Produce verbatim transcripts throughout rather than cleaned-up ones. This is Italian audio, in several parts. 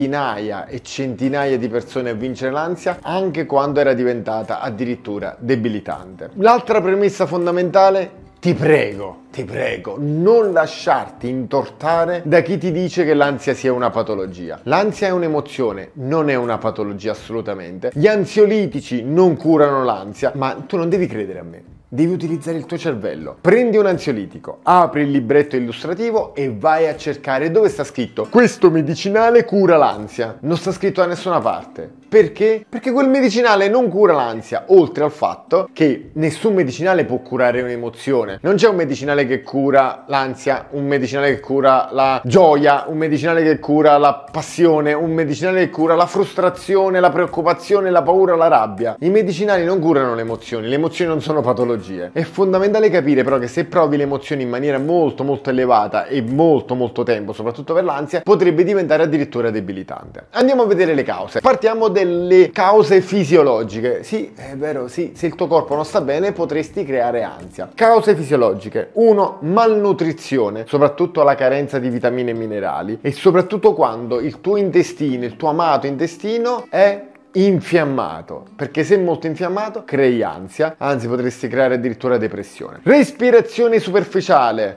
centinaia e centinaia di persone a vincere l'ansia anche quando era diventata addirittura debilitante. L'altra premessa fondamentale: ti prego, ti prego, non lasciarti intortare da chi ti dice che l'ansia sia una patologia. L'ansia è un'emozione, non è una patologia assolutamente. Gli ansiolitici non curano l'ansia, ma tu non devi credere a me. Devi utilizzare il tuo cervello. Prendi un ansiolitico, apri il libretto illustrativo e vai a cercare dove sta scritto: questo medicinale cura l'ansia. Non sta scritto da nessuna parte. Perché? Perché quel medicinale non cura l'ansia, oltre al fatto che nessun medicinale può curare un'emozione. Non c'è un medicinale che cura l'ansia, un medicinale che cura la gioia, un medicinale che cura la passione, un medicinale che cura la frustrazione, la preoccupazione, la paura, la rabbia. I medicinali non curano le emozioni, le emozioni non sono patologie. È fondamentale capire però che se provi le emozioni in maniera molto molto elevata e molto molto tempo, soprattutto per l'ansia, potrebbe diventare addirittura debilitante. Andiamo a vedere le cause. Partiamo delle cause fisiologiche. Sì, è vero, sì, se il tuo corpo non sta bene potresti creare ansia. Cause fisiologiche: uno, malnutrizione, soprattutto la carenza di vitamine e minerali, e soprattutto quando il tuo intestino, il tuo amato intestino è infiammato, perché se molto infiammato crei ansia, anzi potresti creare addirittura depressione. Respirazione superficiale,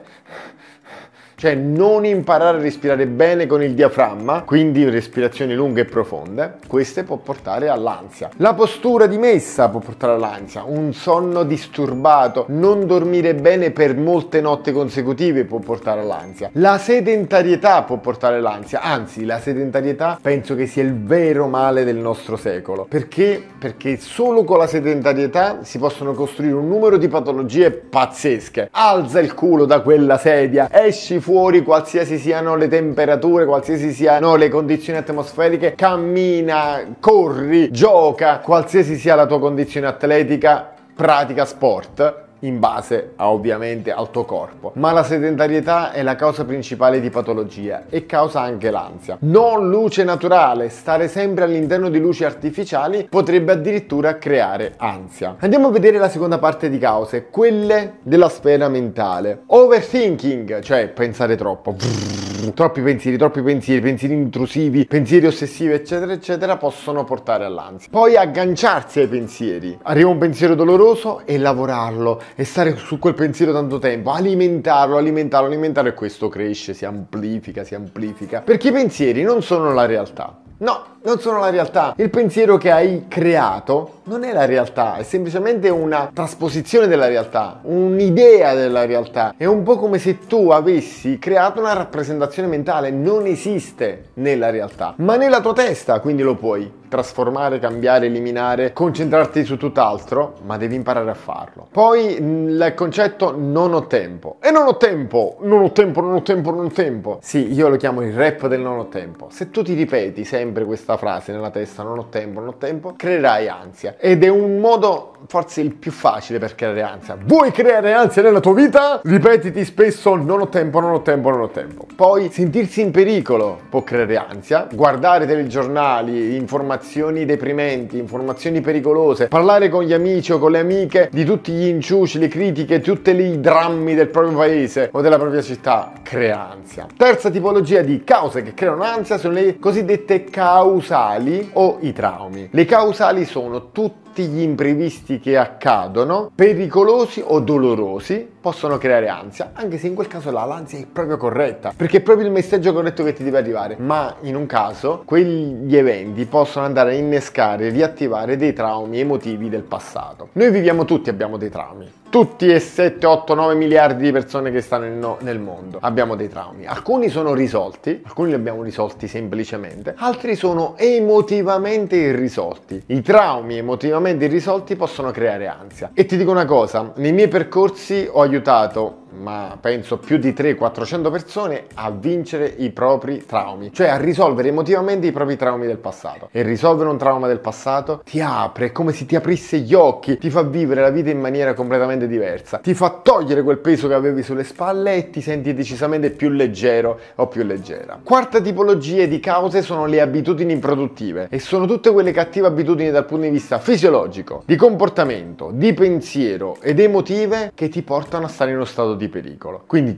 cioè non imparare a respirare bene con il diaframma, quindi respirazioni lunghe e profonde, queste può portare all'ansia. La postura dimessa può portare all'ansia, un sonno disturbato, non dormire bene per molte notti consecutive può portare all'ansia. La sedentarietà può portare all'ansia, anzi la sedentarietà penso che sia il vero male del nostro secolo. Perché? Perché solo con la sedentarietà si possono costruire un numero di patologie pazzesche. Alza il culo da quella sedia, esci fuori qualsiasi siano le temperature, qualsiasi siano le condizioni atmosferiche, cammina, corri, gioca, qualsiasi sia la tua condizione atletica, pratica sport in base a, ovviamente al tuo corpo. Ma la sedentarietà è la causa principale di patologia e causa anche l'ansia. Non luce naturale, stare sempre all'interno di luci artificiali potrebbe addirittura creare ansia. Andiamo a vedere la seconda parte di cause, quelle della sfera mentale. Overthinking, cioè pensare troppo. Troppi pensieri, troppi pensieri, pensieri intrusivi, pensieri ossessivi, eccetera, eccetera, possono portare all'ansia. Poi agganciarsi ai pensieri. Arriva un pensiero doloroso e lavorarlo e stare su quel pensiero tanto tempo, alimentarlo, alimentarlo, alimentarlo, e questo cresce, si amplifica, si amplifica. Perché i pensieri non sono la realtà. No, non sono la realtà. Il pensiero che hai creato non è la realtà, è semplicemente una trasposizione della realtà, un'idea della realtà. È un po' come se tu avessi creato una rappresentazione mentale, non esiste nella realtà, ma nella tua testa, quindi lo puoi trasformare, cambiare, eliminare, concentrarti su tutt'altro, ma devi imparare a farlo. Poi il concetto non ho tempo. E non ho tempo, non ho tempo, non ho tempo, non ho tempo. Sì, io lo chiamo il rap del non ho tempo. Se tu ti ripeti sempre questa frase nella testa, non ho tempo, non ho tempo, creerai ansia. Ed è un modo forse il più facile per creare ansia. Vuoi creare ansia nella tua vita? Ripetiti spesso non ho tempo, non ho tempo, non ho tempo. Poi sentirsi in pericolo può creare ansia. Guardare telegiornali, informazioni deprimenti, informazioni pericolose, parlare con gli amici o con le amiche di tutti gli inciuci, le critiche, tutti i drammi del proprio paese o della propria città, crea ansia. Terza tipologia di cause che creano ansia sono le cosiddette causali o i traumi. Le causali sono tutti gli imprevisti che accadono, pericolosi o dolorosi, possono creare ansia, anche se in quel caso là l'ansia è proprio corretta, perché è proprio il messaggio corretto che ti deve arrivare. Ma in un caso quegli eventi possono andare a innescare e riattivare dei traumi emotivi del passato. Noi viviamo tutti, abbiamo dei traumi. Tutti e sette, otto, nove miliardi di persone che stanno nel, no, nel mondo abbiamo dei traumi. Alcuni sono risolti, alcuni li abbiamo risolti semplicemente, altri sono emotivamente irrisolti. I traumi emotivamente irrisolti possono creare ansia. E ti dico una cosa, nei miei percorsi ho aiutato, ma penso più di trecento quattrocento persone a vincere i propri traumi, cioè a risolvere emotivamente i propri traumi del passato. E risolvere un trauma del passato ti apre, è come se ti aprisse gli occhi, ti fa vivere la vita in maniera completamente diversa, ti fa togliere quel peso che avevi sulle spalle e ti senti decisamente più leggero o più leggera. Quarta tipologia di cause sono le abitudini improduttive, e sono tutte quelle cattive abitudini dal punto di vista fisiologico, di comportamento, di pensiero ed emotive che ti portano a stare in uno stato di pericolo. Quindi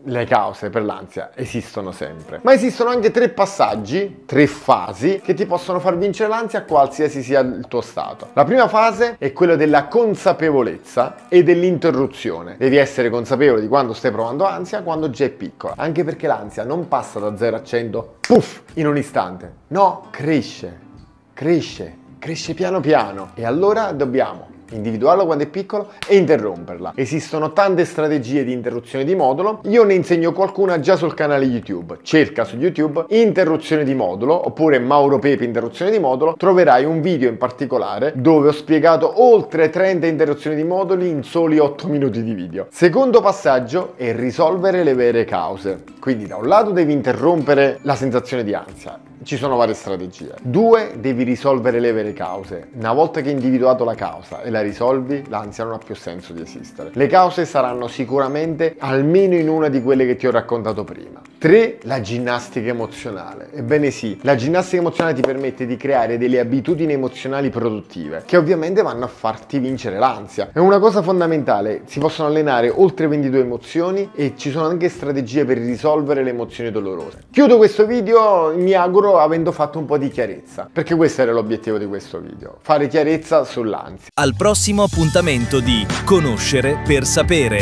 le cause per l'ansia esistono sempre. Ma esistono anche tre passaggi, tre fasi che ti possono far vincere l'ansia qualsiasi sia il tuo stato. La prima fase è quella della consapevolezza e dell'interruzione. Devi essere consapevole di quando stai provando ansia, quando già è piccola. Anche perché l'ansia non passa da zero a cento, puff, in un istante. No, cresce, cresce, cresce piano piano. E allora dobbiamo individuarlo quando è piccolo e interromperla. Esistono tante strategie di interruzione di modulo, io ne insegno qualcuna già sul canale YouTube. Cerca su YouTube interruzione di modulo oppure Mauro Pepe interruzione di modulo, troverai un video in particolare dove ho spiegato oltre trenta interruzioni di moduli in soli otto minuti di video. Secondo passaggio è risolvere le vere cause. Quindi da un lato devi interrompere la sensazione di ansia. Ci sono varie strategie. Due, devi risolvere le vere cause. Una volta che hai individuato la causa e la risolvi, l'ansia non ha più senso di esistere. Le cause saranno sicuramente almeno in una di quelle che ti ho raccontato prima. Tre, la ginnastica emozionale. Ebbene sì, la ginnastica emozionale ti permette di creare delle abitudini emozionali produttive, che ovviamente vanno a farti vincere l'ansia. È una cosa fondamentale, si possono allenare oltre ventidue emozioni e ci sono anche strategie per risolvere le emozioni dolorose. Chiudo questo video, mi auguro avendo fatto un po' di chiarezza, perché questo era l'obiettivo di questo video, fare chiarezza sull'ansia. Al prossimo appuntamento di Conoscere per Sapere.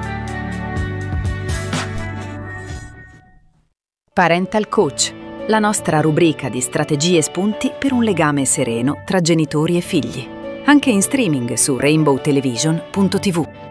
Parental Coach, la nostra rubrica di strategie e spunti per un legame sereno tra genitori e figli. Anche in streaming su rainbow television punto tivù.